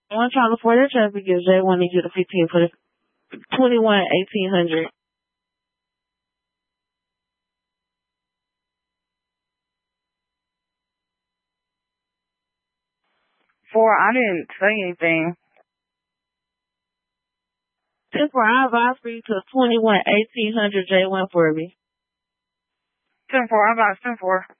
One trying to afford their traffic is J1 needs you to 15 for the 21 1800. I didn't say anything. 10 for I advise for you to 21 1800 J1 for me. 10-4, I got 10-4.